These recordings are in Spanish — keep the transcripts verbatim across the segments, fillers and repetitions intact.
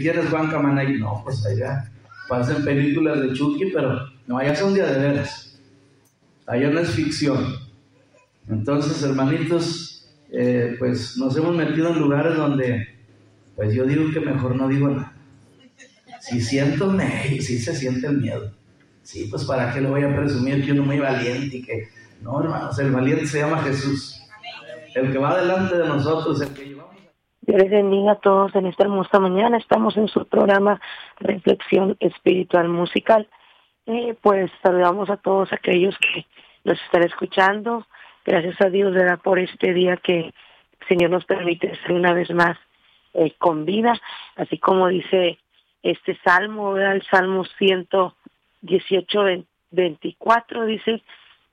¿Quieres Juan Camanay? No, pues allá pasan películas de Chucky, pero no, allá son de a de veras. Allá no es ficción. Entonces, hermanitos, eh, pues nos hemos metido en lugares donde, pues yo digo que mejor no digo nada. Si siento miedo, si se siente el miedo. Sí, pues para qué le voy a presumir que uno es muy valiente y que, no, hermanos, el valiente se llama Jesús. El que va delante de nosotros, el que llevamos. Dios les bendiga a todos en esta hermosa mañana. Estamos en su programa Reflexión Espiritual Musical. Eh, pues saludamos a todos aquellos que nos están escuchando. Gracias a Dios, ¿verdad?, por este día que el Señor nos permite ser una vez más eh, con vida. Así como dice este salmo, ¿verdad?, el Salmo ciento dieciocho, veinticuatro, dice,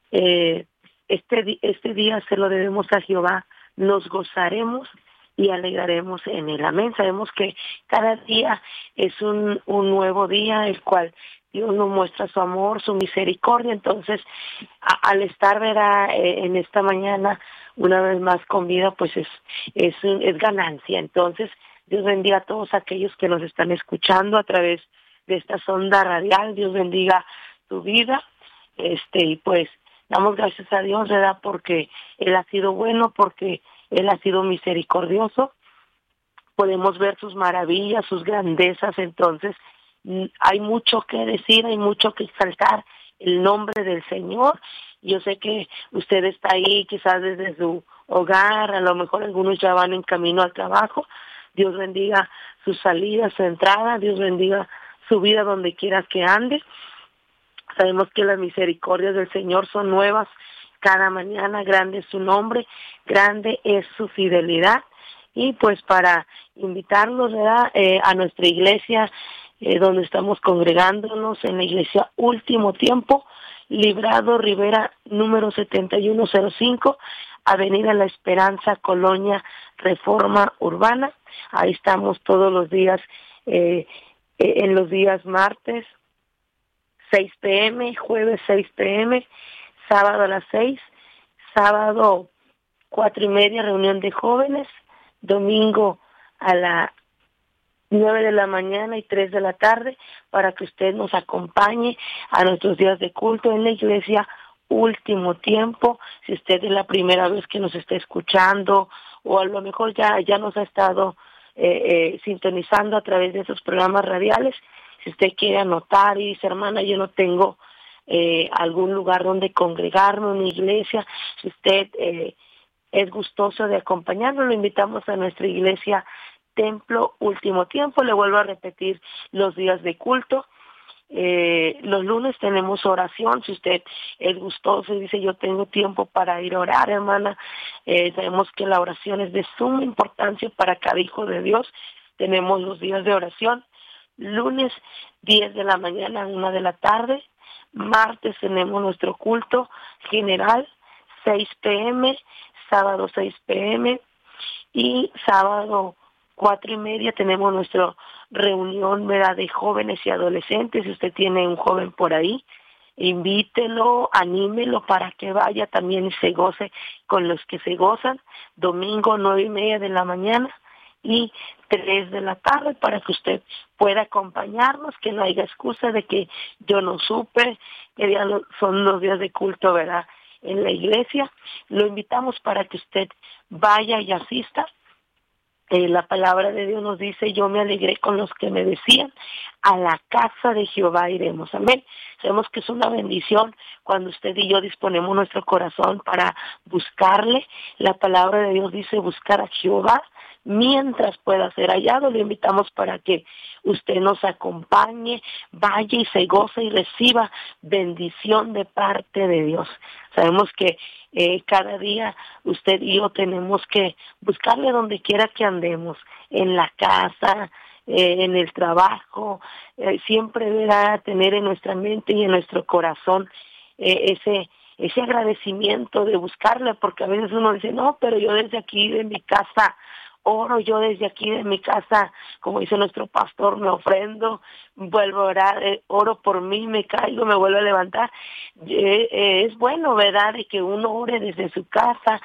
eh, este, este día se lo debemos a Jehová, nos gozaremos y alegraremos en él. Amén. Sabemos que cada día es un, un nuevo día, el cual Dios nos muestra su amor, su misericordia. Entonces, a, al estar, verá, eh, en esta mañana, una vez más con vida, pues es, es, es ganancia. Entonces, Dios bendiga a todos aquellos que nos están escuchando a través de esta sonda radial. Dios bendiga tu vida. Este, y pues, damos gracias a Dios, ¿verdad?, porque Él ha sido bueno, porque Él ha sido misericordioso. Podemos ver sus maravillas, sus grandezas. Entonces, hay mucho que decir, hay mucho que exaltar el nombre del Señor. Yo sé que usted está ahí quizás desde su hogar, a lo mejor algunos ya van en camino al trabajo. Dios bendiga su salida, su entrada. Dios bendiga su vida donde quiera que ande. Sabemos que las misericordias del Señor son nuevas cada mañana. Grande es su nombre, grande es su fidelidad. Y pues para invitarlos, ¿verdad?, eh, a nuestra iglesia, eh, donde estamos congregándonos en la iglesia Último Tiempo, Librado Rivera, número setenta y uno cero cinco, Avenida La Esperanza, Colonia Reforma Urbana. Ahí estamos todos los días, eh, eh, en los días martes, seis pm, jueves seis pm, sábado a las seis, sábado cuatro y media, reunión de jóvenes, domingo a las nueve de la mañana y tres de la tarde, para que usted nos acompañe a nuestros días de culto en la iglesia Último Tiempo. Si usted es la primera vez que nos está escuchando, o a lo mejor ya, ya nos ha estado eh, eh, sintonizando a través de esos programas radiales, si usted quiere anotar y dice, hermana, yo no tengo eh, algún lugar donde congregarme, una iglesia, si usted eh, es gustoso de acompañarnos, lo invitamos a nuestra iglesia Templo Último Tiempo. Le vuelvo a repetir los días de culto. Eh, los lunes tenemos oración. Si usted es gustoso y dice, yo tengo tiempo para ir a orar, hermana, eh, sabemos que la oración es de suma importancia para cada hijo de Dios. Tenemos los días de oración. Lunes, diez de la mañana a una de la tarde. Martes tenemos nuestro culto general, seis pm. Sábado, seis pm. Y sábado, cuatro y media, tenemos nuestra reunión, ¿verdad?, de jóvenes y adolescentes. Si usted tiene un joven por ahí, invítelo, anímelo para que vaya también y se goce con los que se gozan. Domingo, nueve y media de la mañana y tres de la tarde, para que usted pueda acompañarnos, que no haya excusa de que yo no supe, que ya son los días de culto, ¿verdad?, en la iglesia. Lo invitamos para que usted vaya y asista. Eh, la palabra de Dios nos dice, yo me alegré con los que me decían, a la casa de Jehová iremos. Amén. Sabemos que es una bendición cuando usted y yo disponemos nuestro corazón para buscarle. La palabra de Dios dice buscar a Jehová mientras pueda ser hallado. Le invitamos para que usted nos acompañe, vaya y se goce y reciba bendición de parte de Dios. Sabemos que eh, cada día usted y yo tenemos que buscarle donde quiera que andemos, en la casa, eh, en el trabajo, eh, siempre deberá tener en nuestra mente y en nuestro corazón eh, ese ese agradecimiento de buscarle, porque a veces uno dice, no, pero yo desde aquí de mi casa oro, yo desde aquí de mi casa, como dice nuestro pastor, me ofrendo, vuelvo a orar, eh, oro por mí, me caigo, me vuelvo a levantar. Eh, eh, es bueno, ¿verdad?, de que uno ore desde su casa,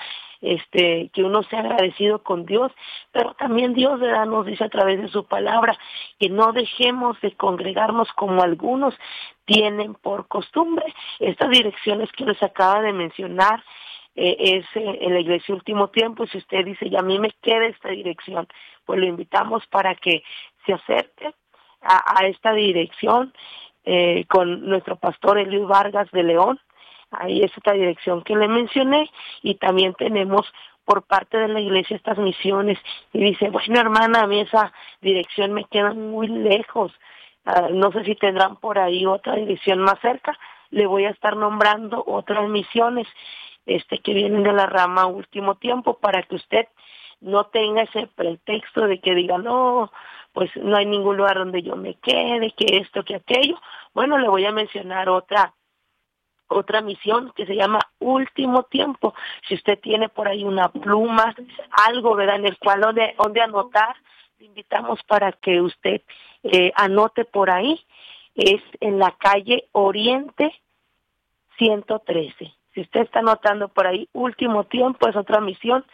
este, que uno sea agradecido con Dios, pero también Dios, ¿verdad?, nos dice a través de su palabra que no dejemos de congregarnos como algunos tienen por costumbre. Estas direcciones que les acaba de mencionar eh, es eh, en la Iglesia Último Tiempo. Si usted dice, y a mí me queda esta dirección, pues lo invitamos para que se acerque a, a esta dirección eh, con nuestro pastor Eliud Vargas de León. Ahí es esta dirección que le mencioné, y también tenemos por parte de la iglesia estas misiones, y dice, bueno, hermana, a mí esa dirección me queda muy lejos, uh, no sé si tendrán por ahí otra dirección más cerca. Le voy a estar nombrando otras misiones este que vienen de la rama Último Tiempo, para que usted no tenga ese pretexto de que diga, no, pues no hay ningún lugar donde yo me quede, que esto, que aquello. Bueno, le voy a mencionar otra otra misión que se llama Último Tiempo. Si usted tiene por ahí una pluma, algo, ¿verdad?, en el cual donde, donde anotar, le invitamos para que usted eh, anote por ahí. Es en la calle Oriente ciento trece. Si usted está anotando por ahí, Último Tiempo es otra misión.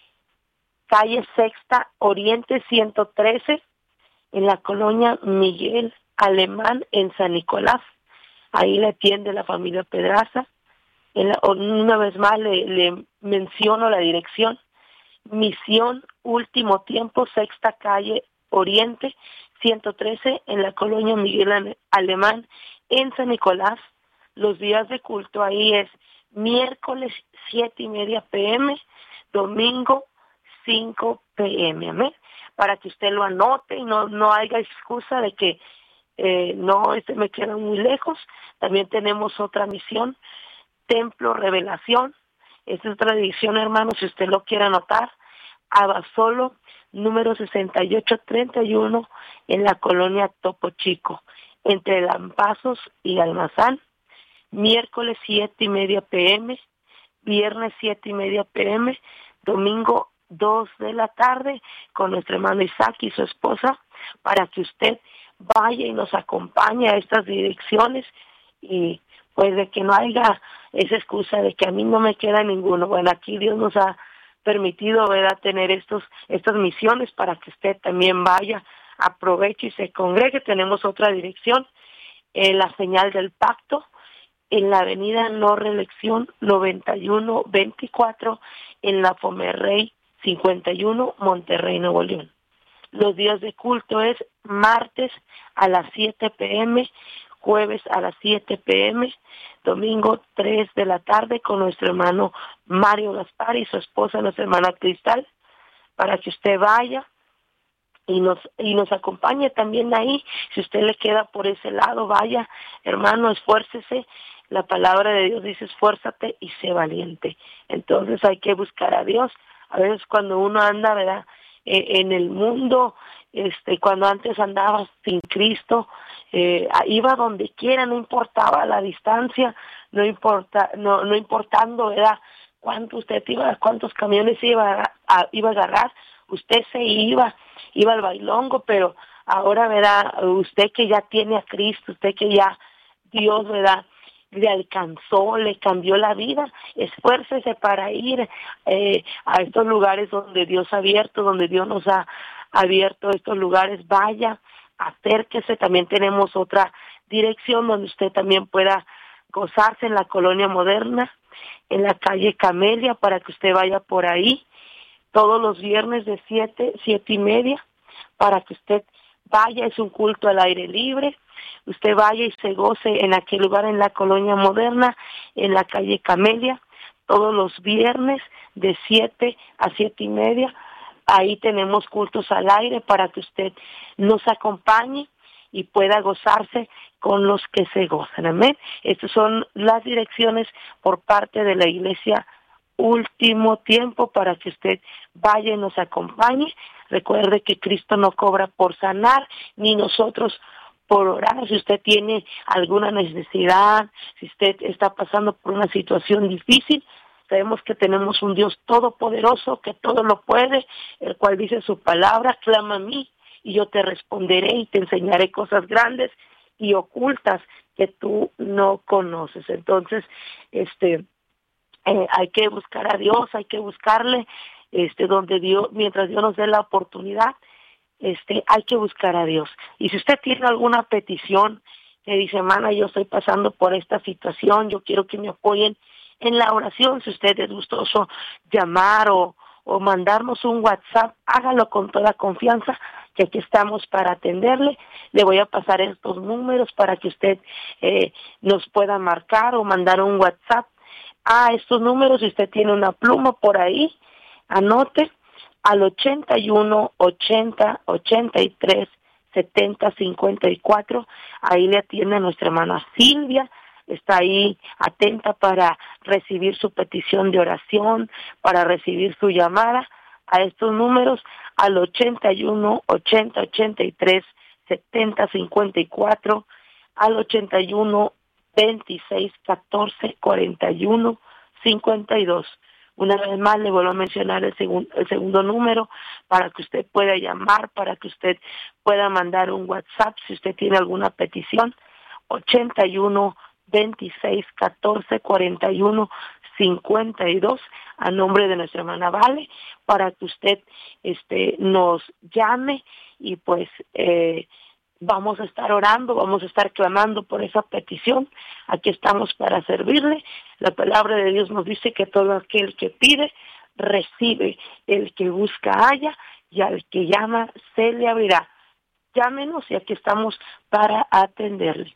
Calle Sexta Oriente ciento trece, en la colonia Miguel Alemán, en San Nicolás. Ahí le atiende la familia Pedraza. La, una vez más le, le menciono la dirección: Misión Último Tiempo, Sexta Calle Oriente ciento trece, en la colonia Miguel Alemán, en San Nicolás. Los días de culto ahí es miércoles siete y media pm, domingo cinco pm, amén, para que usted lo anote y no, no haya excusa de que Eh, no, este me queda muy lejos. También tenemos otra misión, Templo Revelación. Esta es otra dirección, hermano, si usted lo quiere anotar. Abasolo, número sesenta y ocho treinta y uno, en la colonia Topo Chico, entre Lampazos y Almazán. Miércoles siete y media pm, viernes siete y media pm, domingo dos de la tarde, con nuestro hermano Isaac y su esposa, para que usted vaya y nos acompañe a estas direcciones, y pues de que no haya esa excusa de que a mí no me queda ninguno. Bueno, aquí Dios nos ha permitido, ¿verdad?, tener estos estas misiones para que usted también vaya, aproveche y se congregue. Tenemos otra dirección, eh, la Señal del Pacto, en la avenida No Reelección noventa y uno veinticuatro, en la Pomerrey cincuenta y uno, Monterrey, Nuevo León. Los días de culto es martes a las siete pm, jueves a las siete pm, domingo tres de la tarde, con nuestro hermano Mario Gaspar y su esposa, nuestra hermana Cristal, para que usted vaya y nos y nos acompañe también ahí. Si usted le queda por ese lado, vaya, hermano, esfuércese. La palabra de Dios dice, esfuérzate y sé valiente. Entonces hay que buscar a Dios. A veces cuando uno anda, ¿verdad?, en el mundo, este, cuando antes andaba sin Cristo, eh, iba donde quiera, no importaba la distancia, no importa, no, no importando, ¿verdad?, cuánto usted iba, cuántos camiones iba a, a, iba a agarrar, usted se iba, iba al bailongo. Pero ahora, ¿verdad?, usted que ya tiene a Cristo, usted que ya Dios, ¿verdad?, le alcanzó, le cambió la vida, esfuércese para ir eh, a estos lugares donde Dios ha abierto, donde Dios nos ha abierto estos lugares. Vaya, acérquese. También tenemos otra dirección donde usted también pueda gozarse, en la colonia Moderna, en la calle Camelia, para que usted vaya por ahí todos los viernes de siete, siete y media, para que usted vaya. Es un culto al aire libre. Usted vaya y se goce en aquel lugar, en la colonia Moderna, en la calle Camelia, todos los viernes de siete a siete y media. Ahí tenemos cultos al aire para que usted nos acompañe y pueda gozarse con los que se gozan. Amén. Estas son las direcciones por parte de la Iglesia Último Tiempo, para que usted vaya y nos acompañe. Recuerde que Cristo no cobra por sanar, ni nosotros por orar. Si usted tiene alguna necesidad, si usted está pasando por una situación difícil, sabemos que tenemos un Dios todopoderoso que todo lo puede, el cual dice su palabra, clama a mí y yo te responderé y te enseñaré cosas grandes y ocultas que tú no conoces. Entonces, este, eh, hay que buscar a Dios, hay que buscarle, este, donde Dios, mientras Dios nos dé la oportunidad, este, hay que buscar a Dios. Y si usted tiene alguna petición, que dice, hermana, yo estoy pasando por esta situación, yo quiero que me apoyen en la oración, si usted es gustoso llamar o, o mandarnos un WhatsApp, hágalo con toda confianza, que aquí estamos para atenderle. Le voy a pasar estos números para que usted eh, nos pueda marcar o mandar un WhatsApp a estos números. Si usted tiene una pluma por ahí, anote al ochenta y uno, ochenta, ochenta y tres, setenta, cincuenta y cuatro. Ahí le atiende a nuestra hermana Silvia. Está ahí atenta para recibir su petición de oración, para recibir su llamada a estos números al ochenta y uno, ochenta, ochenta y tres, setenta, cincuenta y cuatro, al ochenta y uno, veintiséis, catorce, cuarenta y uno, cincuenta y dos. Una vez más le vuelvo a mencionar el, segun, el segundo número para que usted pueda llamar, para que usted pueda mandar un WhatsApp si usted tiene alguna petición, ochenta y uno, veintiséis, catorce, cuarenta y uno, cincuenta y dos, a nombre de nuestra hermana Vale, para que usted este, nos llame y pues eh, vamos a estar orando, vamos a estar clamando por esa petición. Aquí estamos para servirle. La palabra de Dios nos dice que todo aquel que pide, recibe, el que busca halla, y al que llama se le abrirá. Llámenos y aquí estamos para atenderle.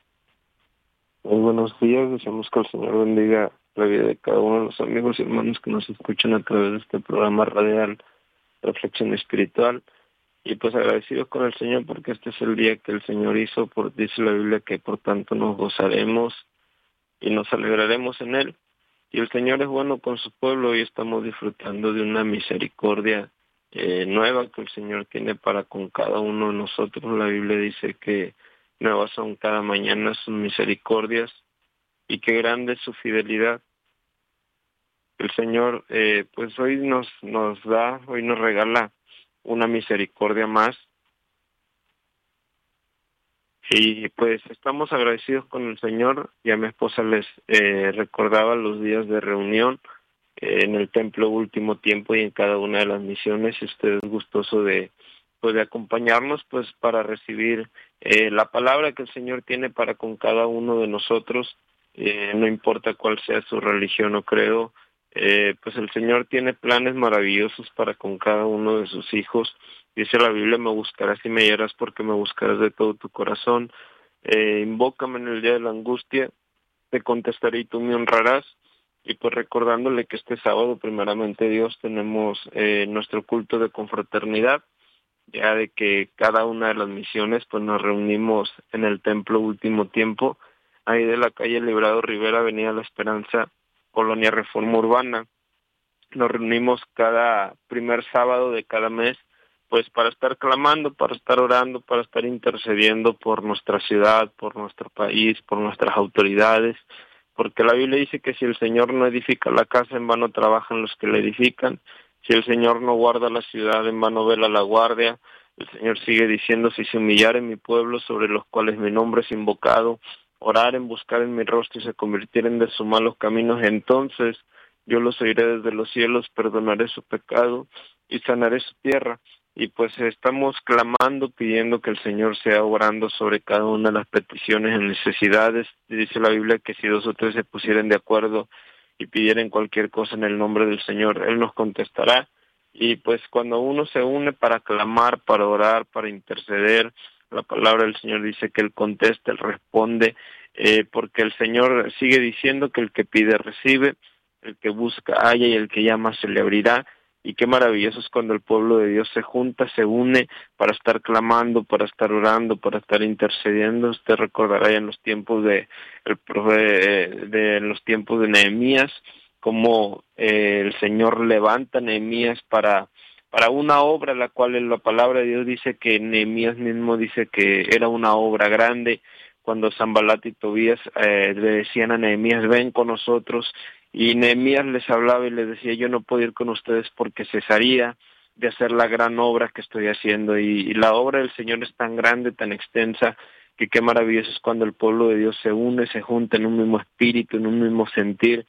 Muy buenos días, deseamos que el Señor bendiga la vida de cada uno de los amigos y hermanos que nos escuchan a través de este programa radial Reflexión Espiritual. Y pues agradecidos con el Señor porque este es el día que el Señor hizo, por, dice la Biblia que por tanto nos gozaremos y nos alegraremos en Él. Y el Señor es bueno con su pueblo y estamos disfrutando de una misericordia eh, nueva que el Señor tiene para con cada uno de nosotros. La Biblia dice que nuevas son cada mañana sus misericordias y qué grande es su fidelidad. El Señor eh, pues hoy nos, nos da, hoy nos regala una misericordia más y pues estamos agradecidos con el Señor. Y a mi esposa les eh, recordaba los días de reunión eh, en el templo Último Tiempo y en cada una de las misiones. Si usted es gustoso de, pues, de acompañarnos pues para recibir eh, la palabra que el Señor tiene para con cada uno de nosotros, eh, no importa cuál sea su religión o credo. Eh, pues el Señor tiene planes maravillosos para con cada uno de sus hijos. Dice la Biblia, me buscarás y me hallarás porque me buscarás de todo tu corazón. Eh, invócame en el día de la angustia, te contestaré y tú me honrarás. Y pues recordándole que este sábado, primeramente Dios, tenemos eh, nuestro culto de confraternidad, ya de que cada una de las misiones pues nos reunimos en el templo Último Tiempo, ahí de la calle Librado Rivera, Avenida La Esperanza, Colonia Reforma Urbana. Nos reunimos cada primer sábado de cada mes, pues para estar clamando, para estar orando, para estar intercediendo por nuestra ciudad, por nuestro país, por nuestras autoridades, porque la Biblia dice que si el Señor no edifica la casa, en vano trabajan los que la edifican. Si el Señor no guarda la ciudad, en vano vela la guardia. El Señor sigue diciendo, si se humillare mi pueblo, sobre los cuales mi nombre es invocado, oraren, buscar en mi rostro y se convirtieren de sus malos caminos, entonces yo los oiré desde los cielos, perdonaré su pecado y sanaré su tierra. Y pues estamos clamando, pidiendo que el Señor sea obrando sobre cada una de las peticiones y necesidades. Y dice la Biblia que si dos o tres se pusieran de acuerdo y pidieran cualquier cosa en el nombre del Señor, Él nos contestará. Y pues cuando uno se une para clamar, para orar, para interceder, la palabra del Señor dice que Él contesta, Él responde, eh, porque el Señor sigue diciendo que el que pide recibe, el que busca halla y el que llama se le abrirá. Y qué maravilloso es cuando el pueblo de Dios se junta, se une para estar clamando, para estar orando, para estar intercediendo. Usted recordará ya en los tiempos de, el, de, de en los tiempos de Nehemías, cómo eh, el Señor levanta a Nehemías para para una obra, la cual en la palabra de Dios dice que Nehemías mismo dice que era una obra grande. Cuando Sanbalat y Tobías eh, le decían a Nehemías, ven con nosotros, y Nehemías les hablaba y les decía, yo no puedo ir con ustedes porque cesaría de hacer la gran obra que estoy haciendo. Y, y la obra del Señor es tan grande, tan extensa, que qué maravilloso es cuando el pueblo de Dios se une, se junta en un mismo espíritu, en un mismo sentir,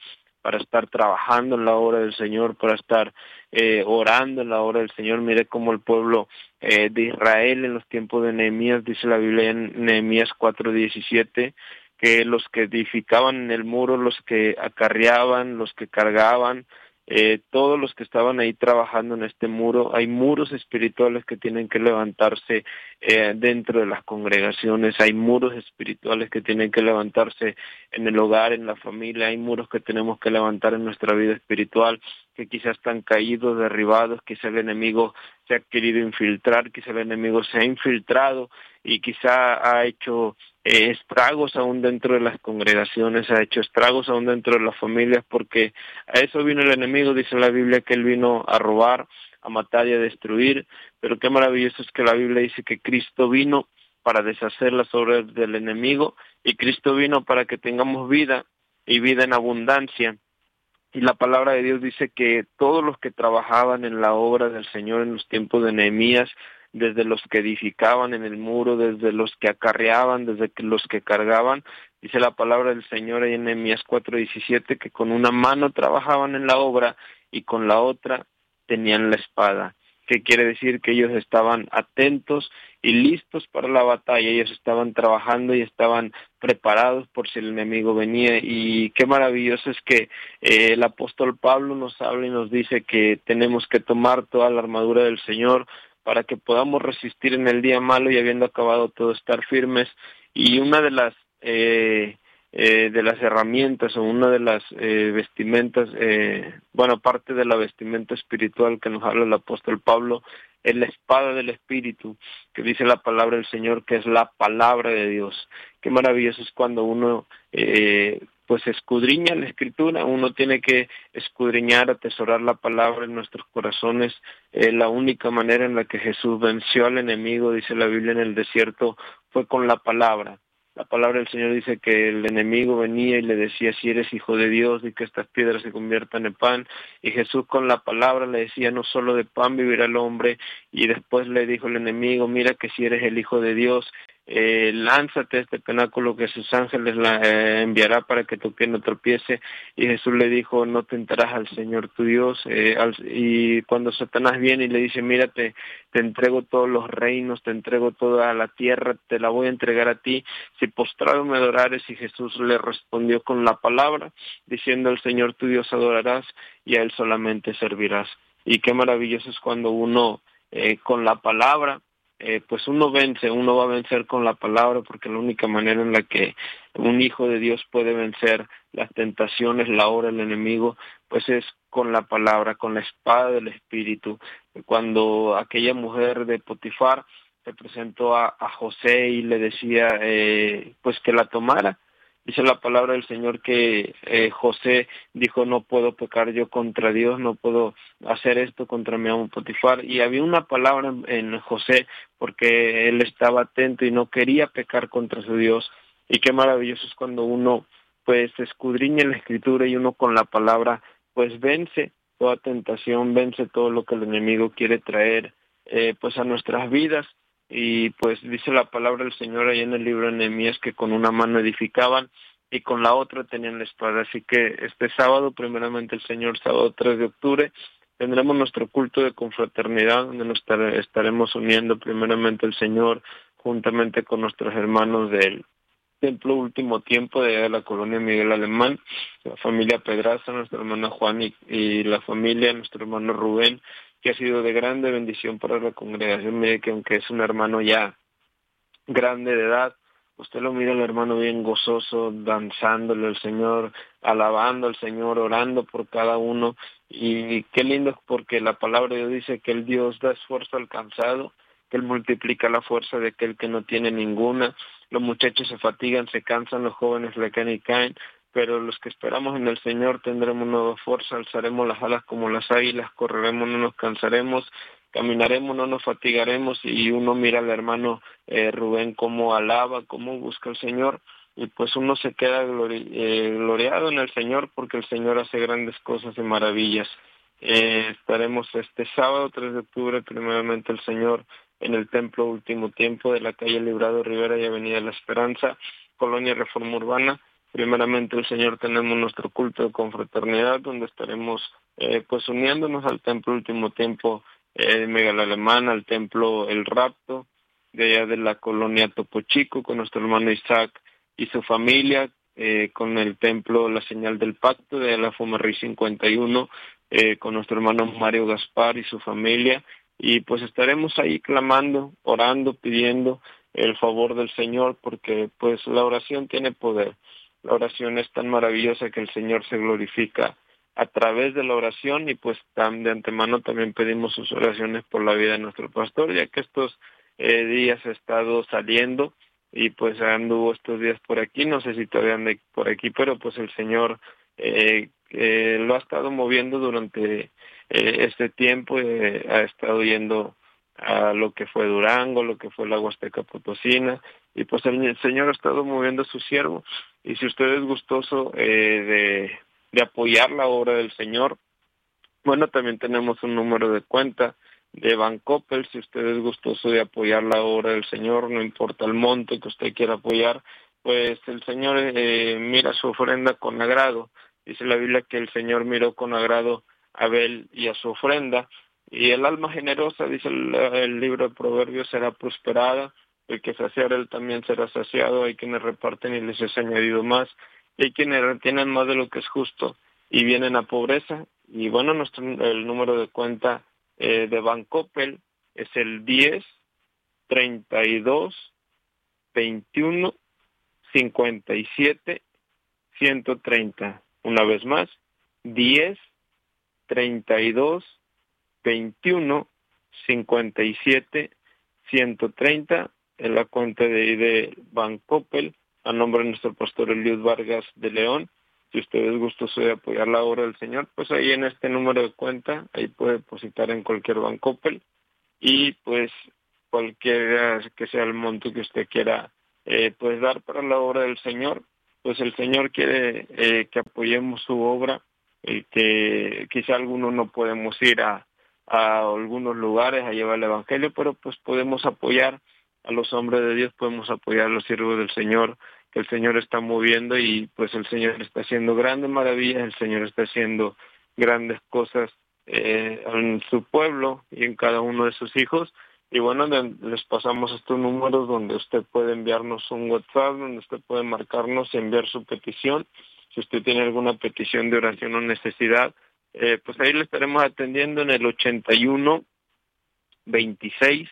para estar trabajando en la obra del Señor, para estar eh, orando en la obra del Señor. Mire cómo el pueblo eh, de Israel en los tiempos de Nehemías, dice la Biblia en Nehemías cuatro diecisiete, que los que edificaban en el muro, los que acarreaban, los que cargaban, eh, todos los que estaban ahí trabajando en este muro, hay muros espirituales que tienen que levantarse eh, dentro de las congregaciones, hay muros espirituales que tienen que levantarse en el hogar, en la familia, hay muros que tenemos que levantar en nuestra vida espiritual, que quizás están caídos, derribados, quizá el enemigo se ha querido infiltrar, quizá el enemigo se ha infiltrado y quizá ha hecho eh, estragos aún dentro de las congregaciones, ha hecho estragos aún dentro de las familias, porque a eso vino el enemigo, dice la Biblia que él vino a robar, a matar y a destruir, pero qué maravilloso es que la Biblia dice que Cristo vino para deshacer las obras del enemigo y Cristo vino para que tengamos vida y vida en abundancia. Y la palabra de Dios dice que todos los que trabajaban en la obra del Señor en los tiempos de Nehemías, desde los que edificaban en el muro, desde los que acarreaban, desde los que cargaban, dice la palabra del Señor ahí en Nehemías cuatro diecisiete, que con una mano trabajaban en la obra y con la otra tenían la espada. ¿Qué quiere decir? Que ellos estaban atentos y listos para la batalla, ellos estaban trabajando y estaban preparados por si el enemigo venía. Y qué maravilloso es que eh, el apóstol Pablo nos habla y nos dice que tenemos que tomar toda la armadura del Señor para que podamos resistir en el día malo y habiendo acabado todo estar firmes. Y una de las eh, eh, de las herramientas o una de las eh, vestimentas, eh, bueno, parte de la vestimenta espiritual que nos habla el apóstol Pablo, es la espada del Espíritu, que dice la palabra del Señor, que es la palabra de Dios. Qué maravilloso es cuando uno eh, pues escudriña la Escritura, uno tiene que escudriñar, atesorar la palabra en nuestros corazones. Eh, la única manera en la que Jesús venció al enemigo, dice la Biblia en el desierto, fue con la palabra. La palabra del Señor dice que el enemigo venía y le decía, si eres hijo de Dios, y que estas piedras se conviertan en pan. Y Jesús con la palabra le decía, no solo de pan vivirá el hombre. Y después le dijo el enemigo, mira que si eres el hijo de Dios, eh, lánzate a este penáculo que sus ángeles la eh, enviará para que tu pie no tropiece. Y Jesús le dijo, no tentarás al Señor tu Dios. Eh, al, y cuando Satanás viene y le dice, mírate, te entrego todos los reinos, te entrego toda la tierra, te la voy a entregar a ti, si postrado me adorares. Y Jesús le respondió con la palabra, diciendo, al Señor tu Dios adorarás y a Él solamente servirás. Y qué maravilloso es cuando uno eh, con la palabra, eh, pues uno vence, uno va a vencer con la palabra, porque la única manera en la que un hijo de Dios puede vencer las tentaciones, la obra del enemigo, pues es con la palabra, con la espada del Espíritu. Cuando aquella mujer de Potifar se presentó a, a José y le decía eh, pues que la tomara, dice la palabra del Señor que eh, José dijo, no puedo pecar yo contra Dios, no puedo hacer esto contra mi amo Potifar. Y había una palabra en, en José, porque él estaba atento y no quería pecar contra su Dios. Y qué maravilloso es cuando uno pues escudriña en la Escritura y uno con la palabra pues vence toda tentación, vence todo lo que el enemigo quiere traer eh, pues a nuestras vidas. Y pues dice la palabra del Señor ahí en el libro de Nehemías que con una mano edificaban y con la otra tenían la espada. Así que este sábado, primeramente el Señor, sábado tres de octubre, tendremos nuestro culto de confraternidad, donde nos estaremos uniendo primeramente el Señor juntamente con nuestros hermanos del Templo Último Tiempo de la colonia Miguel Alemán, la familia Pedraza, nuestra hermana Juan y, y la familia, nuestro hermano Rubén, que ha sido de grande bendición para la congregación. Mire que aunque es un hermano ya grande de edad, usted lo mira al hermano bien gozoso, danzándole al Señor, alabando al Señor, orando por cada uno. Y qué lindo es porque la palabra de Dios dice que el Dios da esfuerzo al cansado, que Él multiplica la fuerza de aquel que no tiene ninguna. Los muchachos se fatigan, se cansan, los jóvenes le caen y caen, pero los que esperamos en el Señor tendremos nueva fuerza, alzaremos las alas como las águilas, correremos, no nos cansaremos, caminaremos, no nos fatigaremos. Y uno mira al hermano eh, Rubén cómo alaba, cómo busca al Señor, y pues uno se queda glori- eh, gloriado en el Señor, porque el Señor hace grandes cosas y maravillas. Eh, estaremos este sábado tres de octubre, primeramente el Señor, en el Templo Último Tiempo de la calle Librado Rivera y Avenida La Esperanza, Colonia Reforma Urbana. Primeramente el Señor tenemos nuestro culto de confraternidad, donde estaremos eh, pues uniéndonos al templo Último Tiempo eh, de Miguel Alemán, al templo El Rapto, de allá de la colonia Topo Chico, con nuestro hermano Isaac y su familia, eh, con el templo La Señal del Pacto, de la Fomerrí cincuenta y uno, eh, con nuestro hermano Mario Gaspar y su familia, y pues estaremos ahí clamando, orando, pidiendo el favor del Señor, porque pues la oración tiene poder. La oración es tan maravillosa que el Señor se glorifica a través de la oración, y pues tan de antemano también pedimos sus oraciones por la vida de nuestro pastor, ya que estos eh, días ha estado saliendo y pues anduvo estos días por aquí, no sé si todavía anda por aquí, pero pues el Señor eh, eh, lo ha estado moviendo durante eh, este tiempo, eh, ha estado yendo a lo que fue Durango, lo que fue la Huasteca Potosina, y pues el, el Señor ha estado moviendo a su siervo. Y si usted es gustoso eh, de, de apoyar la obra del Señor, bueno, también tenemos un número de cuenta de Bancoppel. Si usted es gustoso de apoyar la obra del Señor, no importa el monto que usted quiera apoyar, pues el Señor eh, mira su ofrenda con agrado. Dice la Biblia que el Señor miró con agrado a Abel y a su ofrenda, y el alma generosa, dice el, el libro de Proverbios, será prosperada. El que saciara él también será saciado. Hay quienes reparten y les es añadido más, y hay quienes retienen más de lo que es justo y vienen a pobreza. Y bueno, nuestro el número de cuenta eh, de Bancoppel es el diez, treinta y dos, veintiuno, cincuenta y siete, ciento treinta. Una vez más, diez, treinta y dos, veintiuno, cincuenta y siete, ciento treinta, en la cuenta de, de Bancoppel, a nombre de nuestro pastor Eliud Vargas de León. Si usted es gustoso de apoyar la obra del Señor, pues ahí en este número de cuenta, ahí puede depositar en cualquier Bancoppel, y pues cualquiera que sea el monto que usted quiera eh, pues dar para la obra del Señor, pues el Señor quiere eh, que apoyemos su obra, y que quizá algunos no podemos ir a, a algunos lugares a llevar el Evangelio, pero pues podemos apoyar a los hombres de Dios, podemos apoyar a los siervos del Señor, que el Señor está moviendo, y pues el Señor está haciendo grandes maravillas, el Señor está haciendo grandes cosas eh, en su pueblo y en cada uno de sus hijos. Y bueno, les pasamos estos números donde usted puede enviarnos un WhatsApp, donde usted puede marcarnos y enviar su petición. Si usted tiene alguna petición de oración o necesidad, eh, pues ahí le estaremos atendiendo en el ochenta y uno, veintiséis,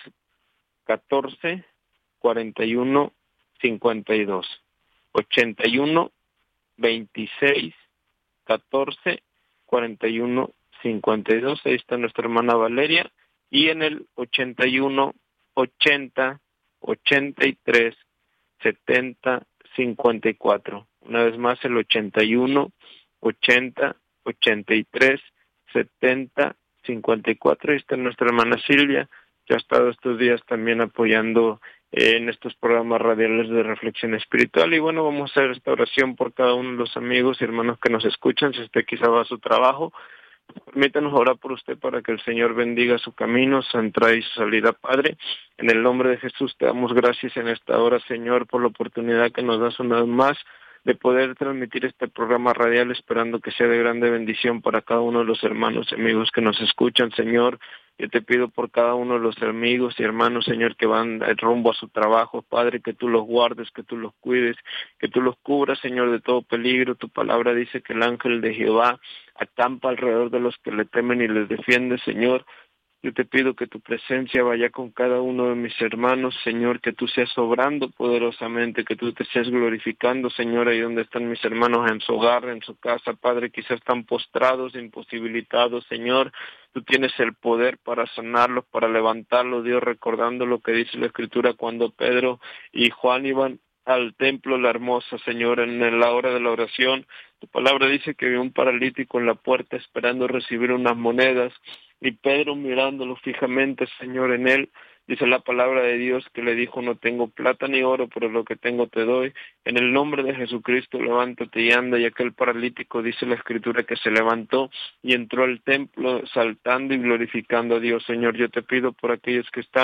catorce, cuarenta y uno, cincuenta y dos. ochenta y uno, veintiséis, catorce, cuarenta y uno, cincuenta y dos. Ahí está nuestra hermana Valeria. Y en el ochenta y uno, ochenta, ochenta y tres, setenta, cincuenta y cuatro. Una vez más, el ochenta y uno, ochenta, ochenta y tres, setenta, cincuenta y cuatro. Ahí está nuestra hermana Silvia, que ha estado estos días también apoyando eh, en estos programas radiales de reflexión espiritual. Y bueno, vamos a hacer esta oración por cada uno de los amigos y hermanos que nos escuchan. Si usted quizá va a su trabajo, permítanos orar por usted para que el Señor bendiga su camino, su entrada y su salida, Padre. En el nombre de Jesús te damos gracias en esta hora, Señor, por la oportunidad que nos das una vez más de poder transmitir este programa radial, esperando que sea de grande bendición para cada uno de los hermanos y amigos que nos escuchan, Señor. Yo te pido por cada uno de los amigos y hermanos, Señor, que van rumbo a su trabajo, Padre, que tú los guardes, que tú los cuides, que tú los cubras, Señor, de todo peligro. Tu palabra dice que el ángel de Jehová acampa alrededor de los que le temen y les defiende, Señor. Yo te pido que tu presencia vaya con cada uno de mis hermanos, Señor, que tú seas obrando poderosamente, que tú te seas glorificando, Señor, ahí donde están mis hermanos en su hogar, en su casa, Padre, quizás están postrados, imposibilitados, Señor. Tú tienes el poder para sanarlos, para levantarlos, Dios, recordando lo que dice la Escritura cuando Pedro y Juan iban al templo, la hermosa, Señor, en la hora de la oración. Tu palabra dice que había un paralítico en la puerta esperando recibir unas monedas, y Pedro mirándolo fijamente, Señor, en él, dice la palabra de Dios que le dijo: no tengo plata ni oro, pero lo que tengo te doy. En el nombre de Jesucristo, levántate y anda. Y aquel paralítico, dice la Escritura, que se levantó y entró al templo saltando y glorificando a Dios. Señor, yo te pido por aquellos que están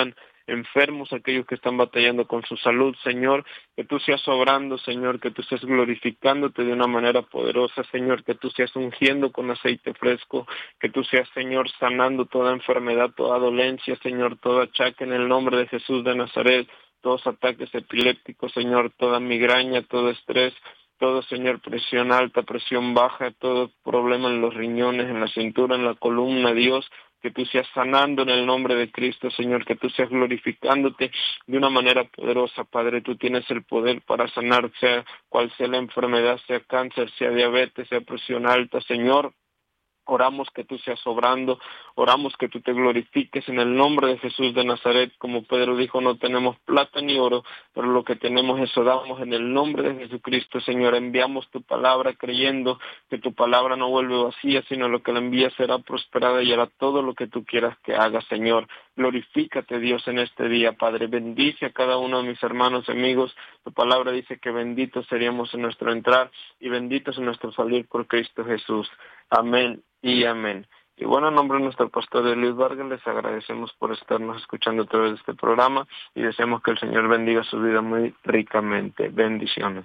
enfermos, aquellos que están batallando con su salud, Señor, que tú seas obrando, Señor, que tú seas glorificándote de una manera poderosa, Señor, que tú seas ungiendo con aceite fresco, que tú seas, Señor, sanando toda enfermedad, toda dolencia, Señor, todo achaque en el nombre de Jesús de Nazaret, todos ataques epilépticos, Señor, toda migraña, todo estrés, todo, Señor, presión alta, presión baja, todo problema en los riñones, en la cintura, en la columna, Dios, que tú seas sanando en el nombre de Cristo, Señor, que tú seas glorificándote de una manera poderosa, Padre. Tú tienes el poder para sanar, sea cual sea la enfermedad, sea cáncer, sea diabetes, sea presión alta, Señor. Oramos que tú seas obrando, oramos que tú te glorifiques en el nombre de Jesús de Nazaret. Como Pedro dijo, no tenemos plata ni oro, pero lo que tenemos eso damos en el nombre de Jesucristo, Señor. Enviamos tu palabra creyendo que tu palabra no vuelve vacía, sino lo que la envía será prosperada y hará todo lo que tú quieras que haga, Señor. Glorifícate, Dios, en este día, Padre. Bendice a cada uno de mis hermanos y amigos. Tu palabra dice que benditos seríamos en nuestro entrar y benditos en nuestro salir por Cristo Jesús. Amén y amén. Y bueno, en nombre de nuestro pastor Luis Vargas, les agradecemos por estarnos escuchando a través de este programa y deseamos que el Señor bendiga su vida muy ricamente. Bendiciones.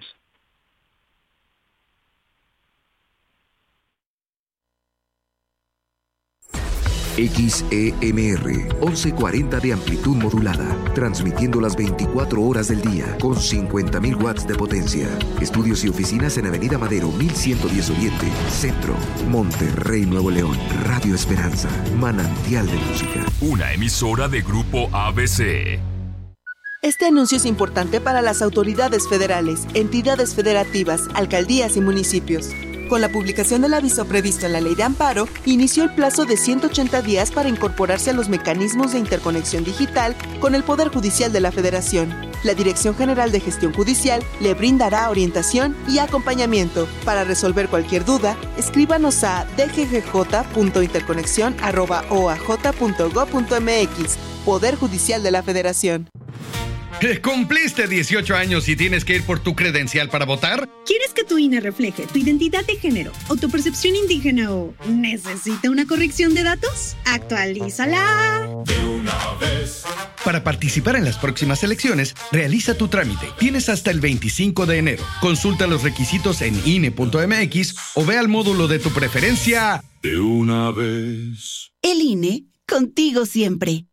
X E M R, once cuarenta de amplitud modulada, transmitiendo las veinticuatro horas del día, con cincuenta mil watts de potencia. Estudios y oficinas en Avenida Madero, mil ciento diez Oriente, Centro, Monterrey, Nuevo León. Radio Esperanza, manantial de música. Una emisora de Grupo A B C. Este anuncio es importante para las autoridades federales, entidades federativas, alcaldías y municipios. Con la publicación del aviso previsto en la Ley de Amparo, inició el plazo de ciento ochenta días para incorporarse a los mecanismos de interconexión digital con el Poder Judicial de la Federación. La Dirección General de Gestión Judicial le brindará orientación y acompañamiento. Para resolver cualquier duda, escríbanos a d g g j punto interconexión arroba o a j punto gob punto m x. Poder Judicial de la Federación. ¿Cumpliste dieciocho años y tienes que ir por tu credencial para votar? ¿Quieres que tu I N E refleje tu identidad de género, autopercepción indígena o necesita una corrección de datos? ¡Actualízala! De una vez. Para participar en las próximas elecciones, realiza tu trámite. Tienes hasta el veinticinco de enero. Consulta los requisitos en I N E punto m x o ve al módulo de tu preferencia. De una vez. El I N E, contigo siempre.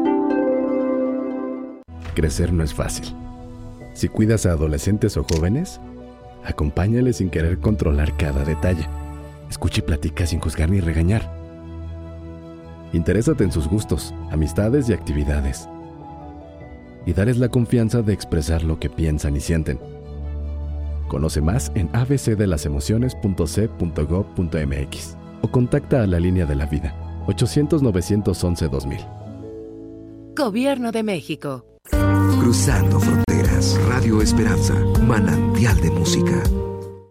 Crecer no es fácil. Si cuidas a adolescentes o jóvenes, acompáñales sin querer controlar cada detalle. Escucha y platica sin juzgar ni regañar. Interésate en sus gustos, amistades y actividades. Y dales la confianza de expresar lo que piensan y sienten. Conoce más en a b c de las emociones punto c punto gob punto m x o contacta a la Línea de la Vida ochocientos, novecientos once, dos mil. Gobierno de México. Cruzando fronteras. Radio Esperanza, manantial de música.